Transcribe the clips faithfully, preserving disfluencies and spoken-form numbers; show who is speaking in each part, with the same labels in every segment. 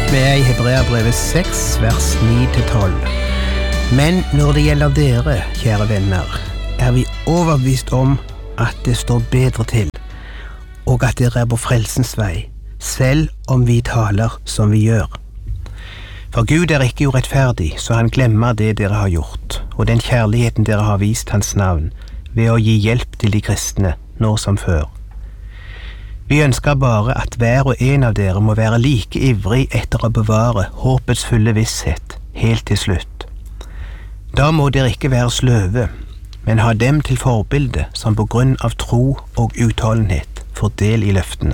Speaker 1: Vi er i Hebreabrevet seks, vers ni til tolv. Men når det gjelder dere, kjære venner, er vi overbevist om at det står bedre til, og at dere er på frelsens vei, selv om vi taler som vi gjør. For Gud er ikke urettferdig, så han glemmer det dere har gjort, og den kjærligheten dere har vist hans navn, ved å gi hjelp til de kristne, nå som før. Vi ønsker bare at hver og en av dere må være like ivrig etter å bevare håpets fulle visshet helt til slutt. Da må dere ikke være sløve, men ha dem til forbilde som på grunn av tro og utholdenhet får del i løftene.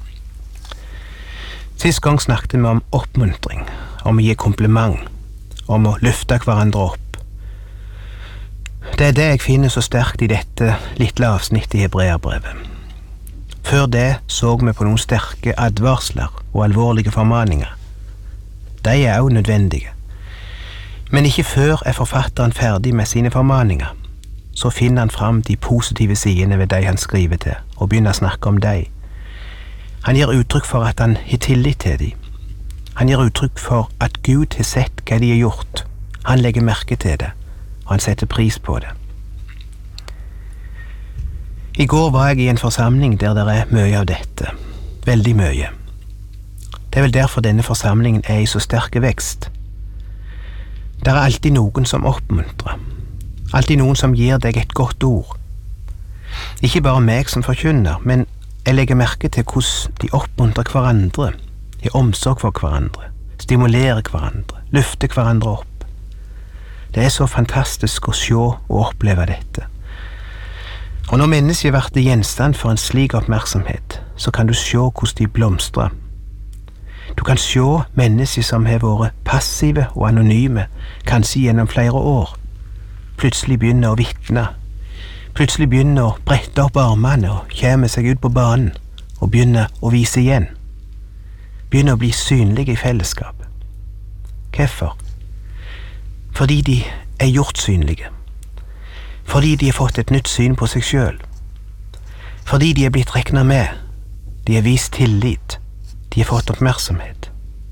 Speaker 1: Sist gang snakket vi om oppmuntring, om å gi kompliment, om å løfte hverandre opp. Det er det jeg finner så sterkt i dette lille avsnittet i Hebreabrevet. Før det så vi på noen sterke advarsler og alvorlige formaninger. De er også nødvendige. Men ikke før er forfatteren ferdig med sine formaninger. Så finner han fram de positive sidene ved de han skriver til, og begynner å snakke om dem. Han gir uttrykk for at han har tillit til dem. Han gir uttrykk for at Gud har sett hva de har gjort. Han legger merke til det, og han setter pris på det. I går var jeg i en forsamling der det er mye av dette. Veldig mye. Det er vel derfor denne forsamlingen er i så sterk vekst. Det er alltid noen som oppmuntrer. Alltid noen som gir deg et godt ord. Ikke bare meg som forkynner, men jeg legger merke til hvordan de oppmuntrer hverandre, har omsorg for hverandre, stimulerer hverandre, løfter hverandre opp. Det er så fantastisk å se og oppleve dette. Og når mennesker blir gjenstand for en slik oppmerksomhet, så kan du se hvordan de blomstrer. Du kan se mennesker som har vært passive og anonyme, kanskje gjennom flere år. Plutselig begynner å vitne. Plutselig begynner å brette opp armene og komme seg ut på banen, og begynner å vise igjen. Begynner å bli synlige i fellesskapet. Hvorfor? Fordi de er gjort synlige. Fordi de har fått et nytt syn på seg selv. Fordi de er blitt regnet med. De har vist tillit. De har fått oppmerksomhet.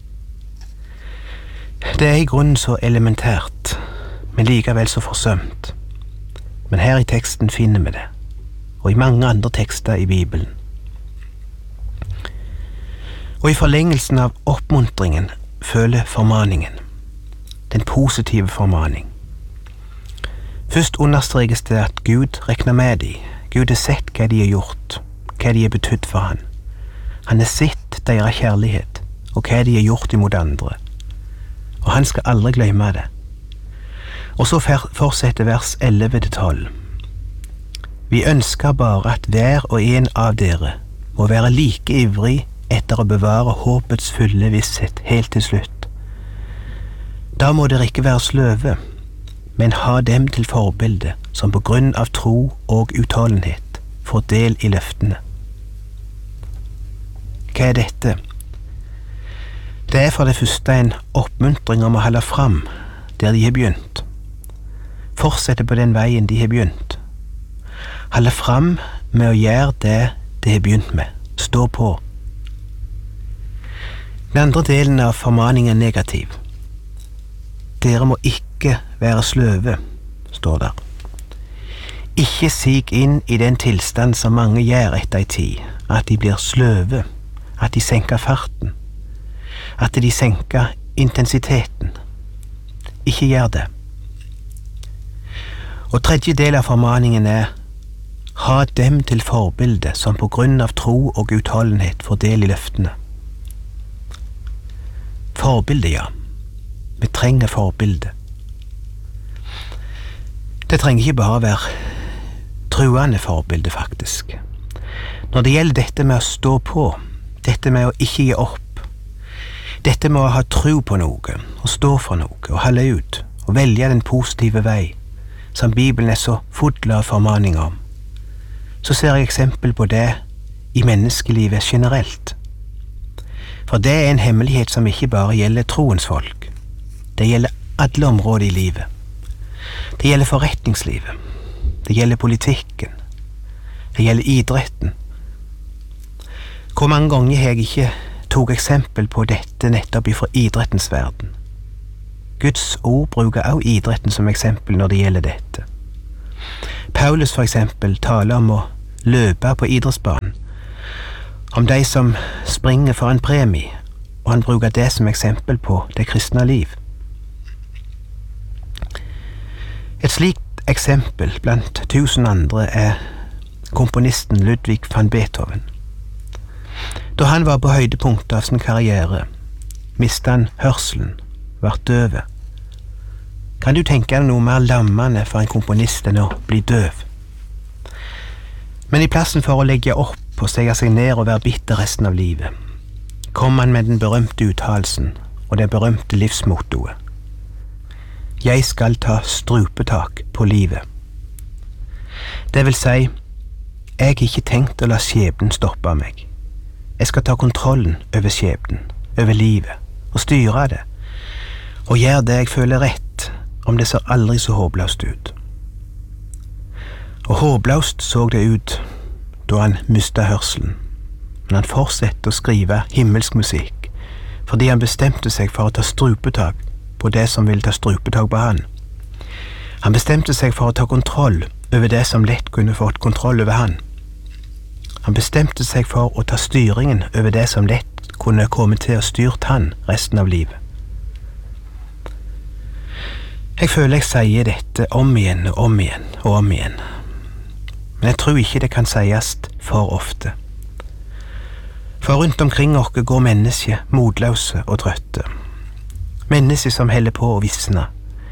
Speaker 1: Det er i grunnen så elementært, men likevel så forsømt. Men her i teksten finner vi det, og i mange andre tekster i Bibelen. Og i forlengelsen av oppmuntringen føler formaningen, den positive formaning. Først understrekes det at Gud regner med dem. Gud har sett hva de har gjort, hva de har betydd for han. Han har sett deres kjærlighet, og hva de har gjort imot andre. Og han skal aldri glemme det. Og så fortsetter vers elleve til tolv. Vi ønsker bare at hver og en av dere må være like ivrig etter å bevare håpets fulle visshet helt til slutt. Da må dere ikke være sløve, men ha dem til forbilde som på grunn av tro og utholdenhet får del i løftene. Hva er dette? Det er for det første en oppmuntring om å holde fram der de har begynt. Fortsette på den veien de har begynt. Holde fram med å gjøre det de har begynt med. Stå på. Den andre delen av formaningen er negativ. Dere må ikke være sløve, står der. Ikke sig inn i den tilstand som mange gjør etter en tid, at de blir sløve, at de senker farten, at de senker intensiteten. Ikke gjør det. Og tredje del av formaningen er ha dem til forbilde som på grunn av tro og utholdenhet får del i løftene. Forbilde, ja. Vi trenger forbilde. Det trenger ikke bare være truende forbilde, faktisk. Når det gjelder dette med å stå på, dette med å ikke gi opp, dette med å ha tro på noe, og stå for noe, og holde ut, og velge den positive vei, som Bibelen er så full av formaning om, så ser jeg eksempel på det i menneskelivet generelt. For det er en hemmelighet som ikke bare gjelder troens folk. Det gjelder alle områder i livet. Det gjelder forretningslivet. Det gjelder politikken. Det gjelder idretten. Hvor mange ganger har jeg ikke tok eksempel på dette nettopp ifra idrettens verden. Guds ord bruker også idretten som eksempel når det gjelder dette. Paulus for eksempel taler om å løpe på idrettsbanen, om de som springer for en premie, og han bruker det som eksempel på det kristne liv. Et slikt eksempel blant tusen andre er komponisten Ludwig van Beethoven. Da han var på høydepunktet av sin karriere, mistet han hørselen, var døv. Kan du tenke deg noe mer lammende for en komponist enn å bli døv? Men i plassen for å legge opp og stige seg ned og være bitter resten av livet, kom han med den berømte uttalelsen og det berømte livsmottoet. Jeg skal ta strupetak på livet. Det vil si, jeg har ikke tenkt å la skjebnen stoppe meg. Jeg skal ta kontrollen over skjebnen, over livet, og styre det, og gjøre det jeg føler rett, om det ser aldri så håpløst ut. Og håpløst så det ut da han mistet hørselen, men han fortsatte å skrive himmelsk musikk, fordi han bestemte seg for å ta strupetak på det som ville ta strupetak på han. Han bestemte seg for å ta kontroll over det som lett kunne fått kontroll over han. Han bestemte seg for å ta styringen over det som lett kunne komme til å styrt han resten av livet. Jeg føler jeg sier dette om igjen og om igjen og om igjen, men jeg tror ikke det kan sies for ofte. For rundt omkring oss går mennesker motløse og trøtte. Mennesker som heller på å visne.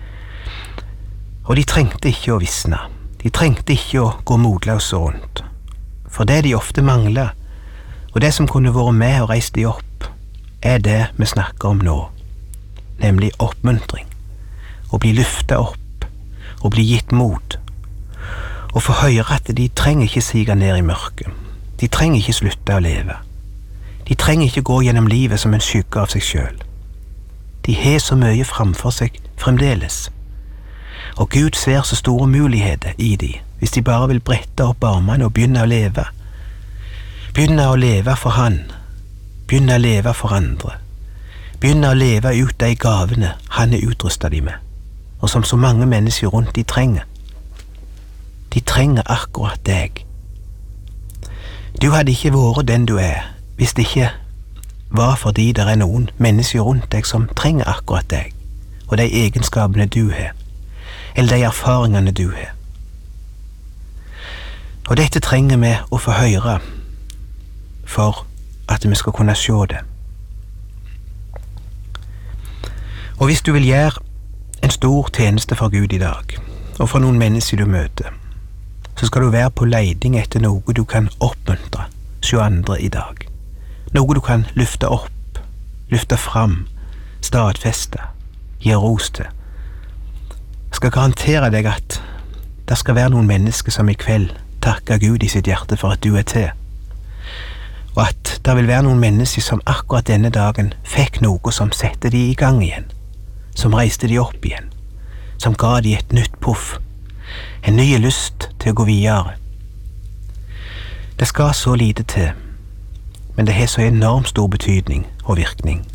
Speaker 1: Og de trengte ikke å visne. De trengte ikke å gå motløse rundt. For det de ofte mangler, og det som kunne vært med og reist de opp, er det vi snakker om nå, nemlig oppmuntring. Å bli lyftet opp, å bli gitt mot, og få høre at de trenger ikke sige ned i mørket. De trenger ikke slutte å leve. De trenger ikke gå gjennom livet som en skygge av seg selv. De har så mye framfor seg fremdeles. Og Gud ser så store muligheter i de, hvis de bare vil brette opp armene og begynne å leve. Begynne å leve for Han. Begynne å leve for andre. Begynne å leve ut de gavene Han er utrustet de med, og som så mange mennesker rundt de trenger. De trenger akkurat deg. Du hadde ikke vært den du er, hvis det ikke var fordi det er noen mennesker rundt deg som trenger akkurat deg, og de egenskapene du har, eller de erfaringene du har. Og dette trenger vi å få høre, for at vi skal kunne se det. Og hvis du vil gjøre en stor tjeneste for Gud i dag, og for noen mennesker du møter, så skal du være på leiding etter noe du kan oppmuntre, se andre i dag. Noe du kan løfte opp, løfte fram, stadfeste, gi ros til. Jeg skal garantere deg at det skal være noen mennesker som i kveld takker Gud i sitt hjerte for at du er til. Og at det vil være noen mennesker som akkurat denne dagen fikk noe som sette de i gang igjen, som reiste de opp igjen, som ga de et nytt puff, en ny lyst til å gå videre. Det skal så lite til, men det har så enormt stor betydning og virkning.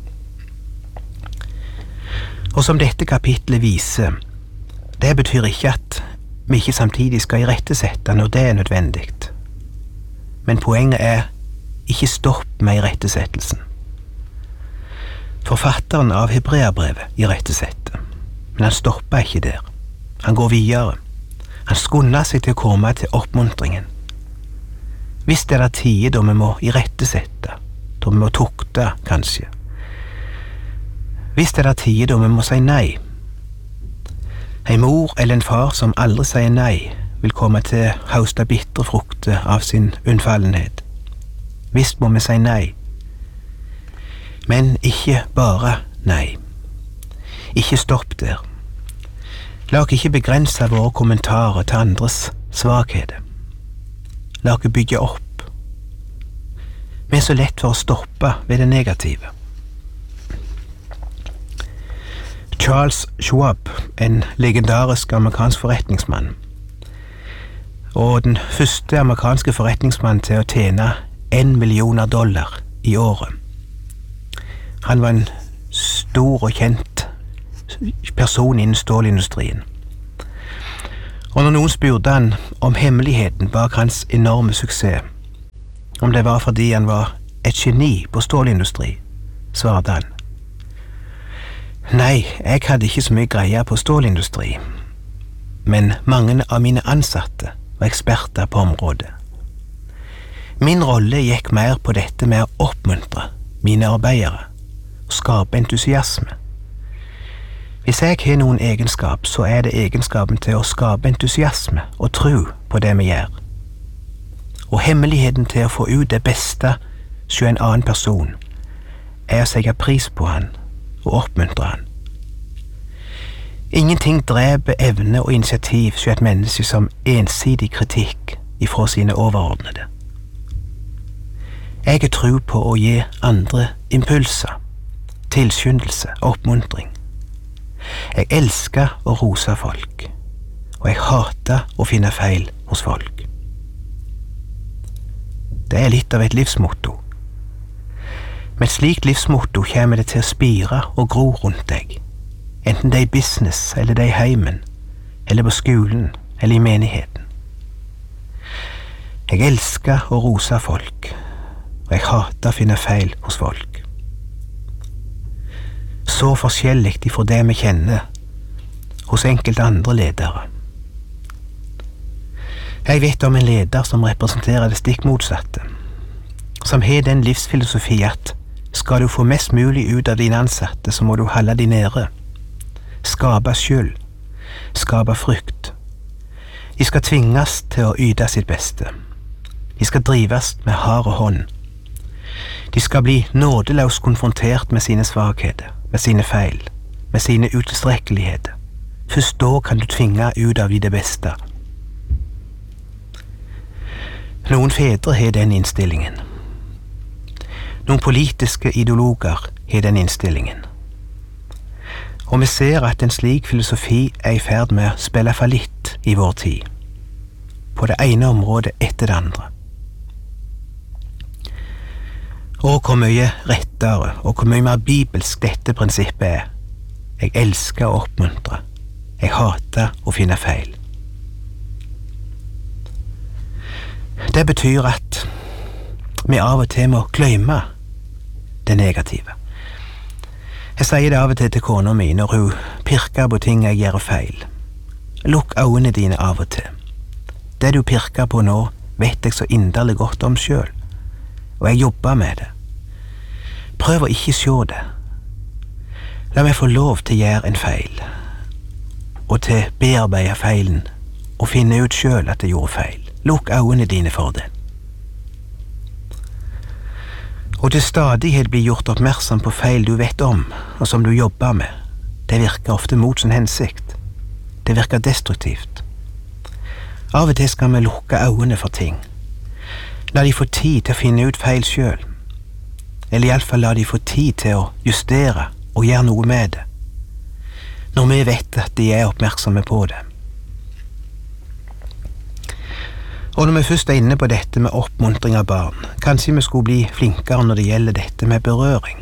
Speaker 1: Og som dette kapitlet viser, det betyr ikke at vi ikke samtidig skal irettesette når det er nødvendig. Men poenget er ikke stopp med irettesettelsen. Forfatteren av Hebreabrevet irettesetter, men han stopper ikke der. Han går videre. Han skunder seg til å komme til oppmuntringen. Hvis det er tider da vi må irettesette, da vi må tukte, kanskje. Hvis det er tider da vi må si nei. En mor eller en far som aldri sier nei, vil komme til å høste bitre frukter av sin unnfallenhet. Visst må vi si nei. Men ikke bare nei. Ikke stopp der. La oss ikke begrense våre kommentarer til andres svakheter. La oss bygge opp. Vi er så lett for å stoppe ved det negative. Charles Schwab, en legendarisk amerikansk forretningsmann, og den første amerikanske forretningsmann til å tjene en million dollar i året, Han var en stor og kjent person innen stålindustrien. Og når noen spurte han om hemmeligheten bak hans enorme suksess, om det var fordi han var et geni på stålindustri, svarte han: Nei, jeg hadde ikke så mye greie på stålindustri, men mange av mine ansatte var eksperter på området. Min rolle gikk mer på dette med å oppmuntre mine arbeidere og skape entusiasme. Hvis jeg har noen egenskap, så er det egenskapen til å skape entusiasme og tro på det vi gjør. Og hemmeligheten til å få ut det beste hos en annen person er å sette pris på han og oppmuntre han. Ingenting dreper evne og initiativ hos et menneske som ensidig kritikk ifra sine overordnede. Jeg har tro på å gi andre impulser, tilskyndelse og oppmuntring. Jeg elsker å rose folk, og jeg hater å finne feil hos folk. Det er litt av et livsmotto. Med et slikt livsmotto kommer det til å spire og gro rundt deg, enten det er i business, eller det er i heimen, eller på skolen, eller i menigheten. Jeg elsker å rose folk, og jeg hater å finne feil hos folk. Så forskjellig ifra det vi kjenner hos enkelte andre ledere. Jeg vet om en leder som representerer det stikk motsatte, som har den livsfilosofi at skal du få mest mulig ut av dine ansatte, så må du holde de nede. Skape skyld, skape frykt. De skal tvinges til å yte sitt beste. De skal drives med hard hånd. De skal bli nådeløst konfrontert med sine svakheter, med sine feil, med sine utilstrekkeligheter. Først da kan du tvinge ut av de det beste. Noen fedre har den innstillingen. Noen politiske ideologer har den innstillingen. Og vi ser at en slik filosofi er i ferd med å spille fallitt i vår tid, på det ene området etter det andre. Og hvor mye rettere og hvor mye mer bibelsk dette prinsippet er. Jeg elsker å oppmuntre. Jeg hater å finne feil. Det betyr at vi av og til må glemme det negative. Jeg sier det av og til til kona mi når hun pirker på ting jeg gjør feil. Lukk øynene dine av og til. Det du pirker på nå, vet jeg så inderlig godt om selv, og jeg jobber med det. Prøv å ikke se det. La meg få lov til å gjøre en feil, og til å bearbeide feilen, og finne ut selv at jeg gjorde feil. Lukk øynene dine for det. Og til stadighet bli gjort oppmerksom på feil du vet om, og som du jobber med, det virker ofte mot sin hensikt. Det virker destruktivt. Av og til skal vi lukke øynene for ting. La de få tid til å finne ut feil selv. Eller i alle fall la de få tid til å justere og gjøre noe med det, når vi vet at de er oppmerksomme på det. Og når vi først er inne på dette med oppmuntring av barn, kanskje vi skulle bli flinkere når det gjelder dette med berøring.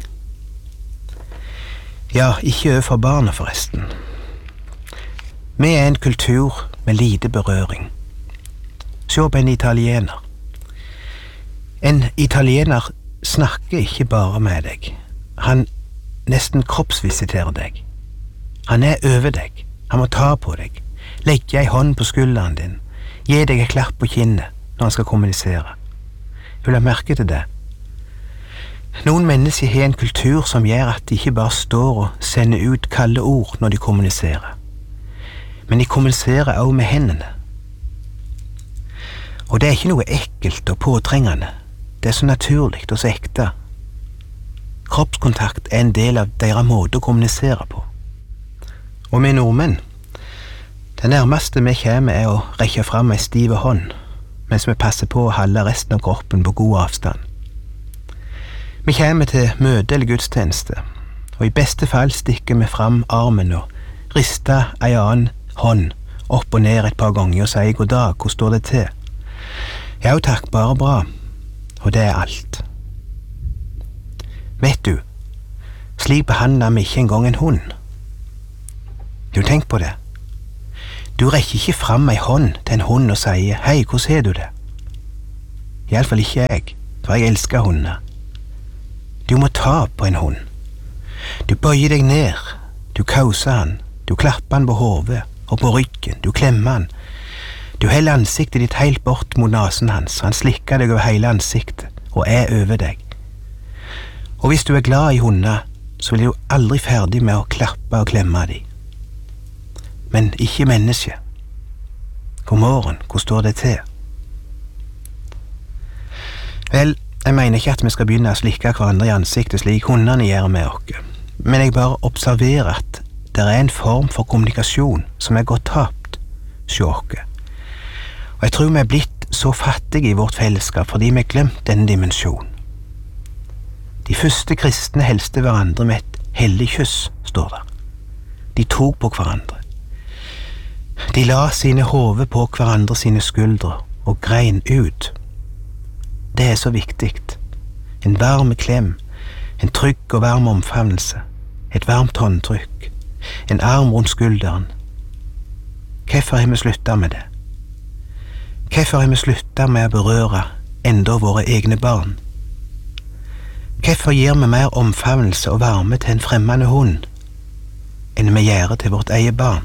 Speaker 1: Ja, ikke overfor barna forresten. Vi er en kultur med lite berøring. Se på en italiener. En italiener snakker ikke bare med deg. Han nesten kroppsvisiterer deg. Han er over deg. Han må ta på deg. Legge ei hånd på skulderen din. Gi deg et klapp på kinnet når han skal kommunisere. Jeg vil ha merke til det. Noen mennesker har en kultur som gjør at de ikke bare står og sender ut kalde ord når de kommuniserer, men de kommuniserer også med hendene. Og det er ikke noe ekkelt og påtrengende. Det er så naturlig og så ekte. Kroppskontakt er en del av deres måte å kommunisere på. Og vi nordmenn, det nærmeste vi kommer er å rekke fram ei stive hånd, mens vi passer på å holde resten av kroppen på god avstand. Vi kommer til møte eller gudstjeneste, og i beste fall stikker vi fram armen og rister ei annen hånd opp og ned et par ganger og sier god dag, hvor står det til? Ja, takk, bare bra. Og det er alt. Vet du, Slik behandler vi ikke engang en hund. Du, tenk på det. Du rekker ikke fram ei hånd til en hund og sier «Hei, hvordan har du det?» I alle fall ikke jeg, for jeg elsker hunder. Du må ta på en hund. Du bøyer deg ned, du kauser han, du klapper han på hodet og på ryggen, du klemmer han. Du heller ansiktet ditt helt bort mot nasen hans, han slikker deg over hele ansiktet og er over deg. Og hvis du er glad i hunder, så blir du aldri ferdig med å klappe og klemme dem. Men ikke menneske. God morgen, hvor står det til? Vel, jeg mener ikke at vi skal begynne å slikke hverandre i ansiktet slik hundene gjør med oss, men jeg bare observerer at det er en form for kommunikasjon som er gått tapt hos oss. Og jeg tror vi er blitt så fattige i vårt fellesskap fordi vi har glemt denne dimensjonen. De første kristne helste hverandre med et hellig kyss, står der. De tok på hverandre. De la sine hode på hverandre sine skuldre og grein ut. Det er så viktig. En varm klem, en trygg og varm omfavnelse, et varmt håndtrykk, en arm rundt skulderen. Hvorfor har vi sluttet med det? Hvorfor har vi sluttet med å berøre enda våre egne barn? Hvorfor gir vi mer omfavnelse og varme til en fremmede hund enn vi gjør til vårt eget barn?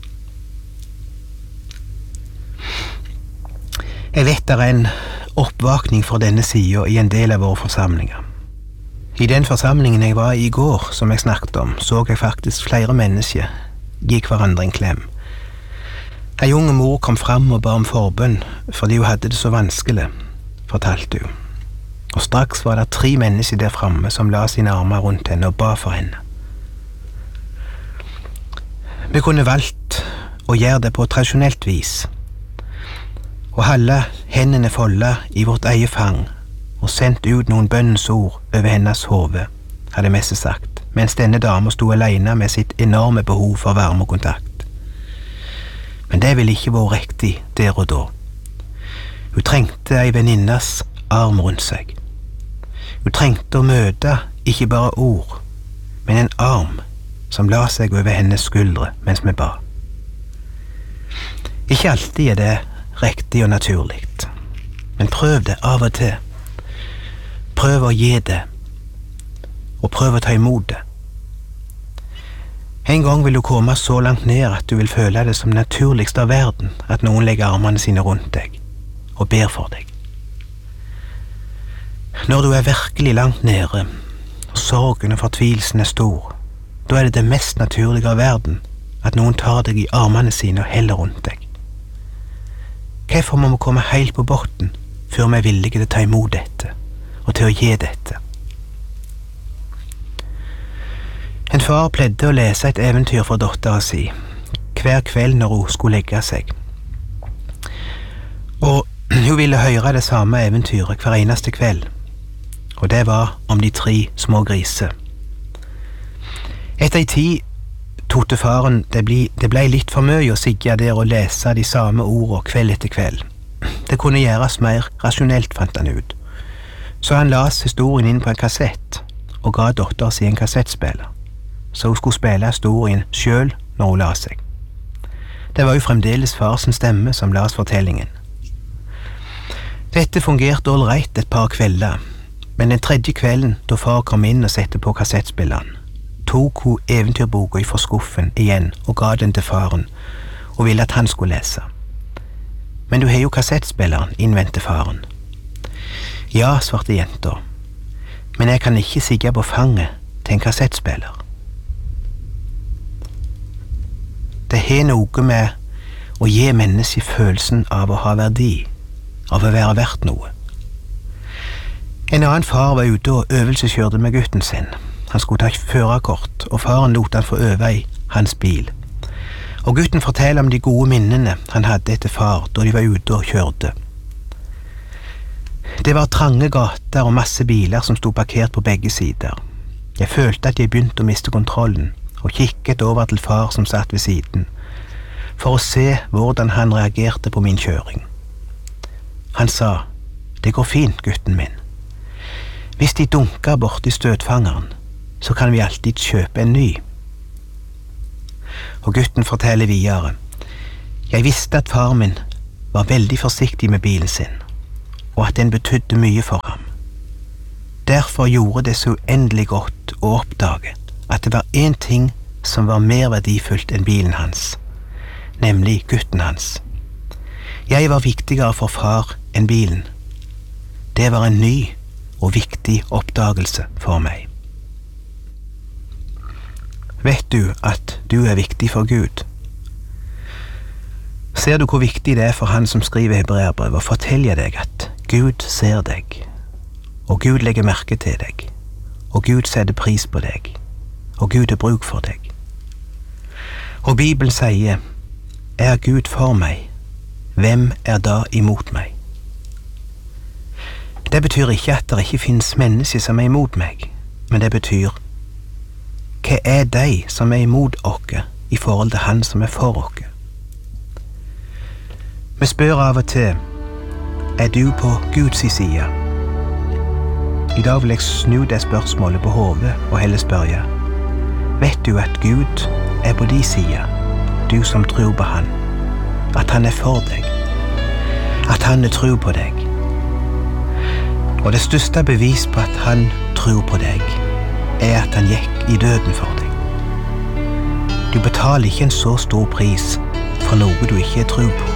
Speaker 1: Jeg vet det er en oppvakning for denne siden i en del av våre forsamlinger. I den forsamlingen jeg var i i går, som jeg snakket om, så jeg faktisk flere mennesker gi hverandre en klem. En unge mor kom fram og ba om forbønn fordi hun hadde det så vanskelig, fortalte hun. Og straks var det tre mennesker der framme som la sine armer rundt henne og ba for henne. Vi kunne valgt å gjøre det på tradisjonelt vis, og holde hendene foldet i vårt eget fang og sendt ut noen bønnens ord over hennes hode, hadde Messe sagt, mens denne dama sto alene med sitt enorme behov for varme og kontakt. Men det ville ikke vært riktig der og da. Hun trengte ei venninnas arm rundt seg. Hun trengte å møte ikke bare ord, men en arm som la seg over hennes skuldre mens vi ba. Ikke alltid er det riktig og naturlig, men prøv det av og til. Prøv å gi det, og prøv å ta imot det. En gang vil du komme så langt ned at du vil føle det som naturligst av verden at noen legger armene sine rundt deg og ber for deg. Når du er virkelig langt nede, og sorgen og fortvilelsen er stor, da er det det mest naturlige av verden at noen tar deg i armene sine og heller rundt deg. Hvorfor må vi komme helt på botten før vi er villige til å ta imot dette, og til å gi dette? En far pleide å lese et eventyr for datteren sin, hver kveld når hun skulle legge seg. Og hun ville høre det samme eventyret hver eneste kveld, og det var om de tre små griser. Etter en tid tog faren det ble, det ble litt for mye å sigge der og lese de samme ordene kveld etter kveld. Det kunne gjøres mer rasjonelt, fant han ut. Så han las historien inn på en kassett og ga datteren sin en kassettspiller, så hun skulle spille historien selv når hun la seg. Det var jo fremdeles farsens stemme som las fortellingen. Dette fungerte all right et par kvelder, men den tredje kvelden da far kom inn og sette på kassettspilleren, tok hun eventyrboka fra skuffen igjen og ga den til faren og ville at han skulle lese. Men du har jo kassettspilleren, innvendte faren. Ja, svarte jenta, men jeg kan ikke sigge på fanget til en kassettspiller. Det har noe med å gi mennesket følelsen av å ha verdi, av å være verdt noe. En annen far var ute og øvelseskjørte med gutten sin. Han skulle ta førerkort, og faren lot han få øve i hans bil. Og gutten forteller om de gode minnene han hadde etter far da de var ute og kjørte. Det var trange gater og masse biler som stod parkert på begge sider. Jeg følte at jeg begynte å miste kontrollen, og kikket over til far som satt ved siden, for å se hvordan han reagerte på min kjøring. Han sa, «Det går fint, gutten min. Hvis de dunker bort i støtfangeren, så kan vi alltid kjøpe en ny. Og gutten forteller videre. Jeg visste at far min var veldig forsiktig med bilen sin, og at den betydde mye for ham. Derfor gjorde det så uendelig godt å oppdage at det var én ting som var mer verdifullt enn bilen hans, nemlig gutten hans. Jeg var viktigere for far enn bilen. Det var en ny og viktig oppdagelse for meg. Vet du at du er viktig for Gud? Ser du hvor viktig det er for han som skriver Hebreerbrevet, og forteller deg at Gud ser deg, og Gud legger merke til deg, og Gud setter pris på deg, og Gud er bruk for deg. Og Bibelen sier, er Gud for meg, hvem er da imot meg? Det betyr ikke at det ikke finnes mennesker som er imot meg, men det betyr, hva er de som er imot oss i forhold til han som er for oss? Vi spør av og til, er du på Guds side? I dag vil jeg snu det spørsmålet på hodet og heller spørre, vet du at Gud er på din side, du som tror på han, at han er for deg, at han er tro på deg? Og det største bevis på at han tror på deg, er at han gikk i døden for deg. Du betaler ikke en så stor pris for noe du ikke tror på.